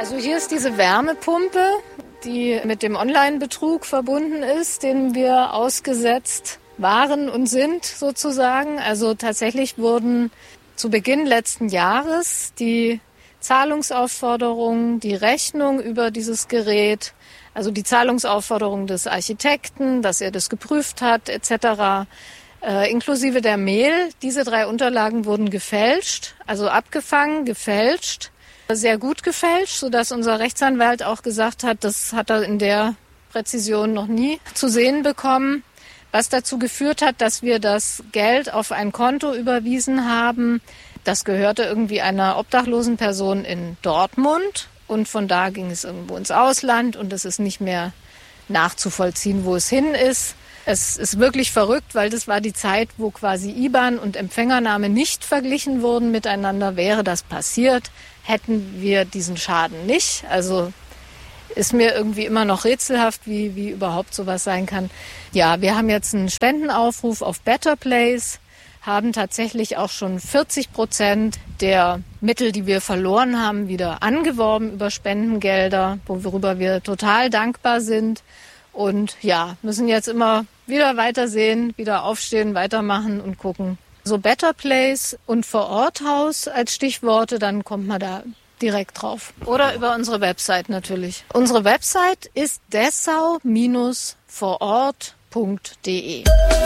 Also hier ist diese Wärmepumpe, die mit dem Online-Betrug verbunden ist, den wir ausgesetzt waren und sind sozusagen. Also tatsächlich wurden zu Beginn letzten Jahres die Zahlungsaufforderungen, die Rechnung über dieses Gerät, also die Zahlungsaufforderung des Architekten, dass er das geprüft hat etc., inklusive der Mail. Diese 3 Unterlagen wurden gefälscht, also abgefangen, gefälscht, sehr gut gefälscht, sodass unser Rechtsanwalt auch gesagt hat, das hat er in der Präzision noch nie zu sehen bekommen, was dazu geführt hat, dass wir das Geld auf ein Konto überwiesen haben. Das gehörte irgendwie einer obdachlosen Person in Dortmund und von da ging es irgendwo ins Ausland und es ist nicht mehr nachzuvollziehen, wo es hin ist. Es ist wirklich verrückt, weil das war die Zeit, wo quasi IBAN und Empfängername nicht verglichen wurden miteinander. Wäre das passiert, hätten wir diesen Schaden nicht. Also ist mir irgendwie immer noch rätselhaft, wie überhaupt sowas sein kann. Ja, wir haben jetzt einen Spendenaufruf auf Better Place, haben tatsächlich auch schon 40% der Mittel, die wir verloren haben, wieder angeworben über Spendengelder, worüber wir total dankbar sind. Und ja, müssen jetzt immer wieder weitersehen, wieder aufstehen, weitermachen und gucken. So Better Place und Vororthaus als Stichworte, dann kommt man da direkt drauf. Oder über unsere Website natürlich. Unsere Website ist dessau-vorort.de.